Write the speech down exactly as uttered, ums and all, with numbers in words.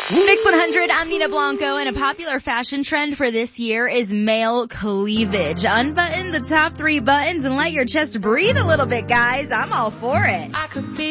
Mix one hundred, I'm Nina Blanco, and a popular fashion trend for this year is male cleavage. Unbutton the top three buttons and let your chest breathe a little bit, guys. I'm all for it. I could be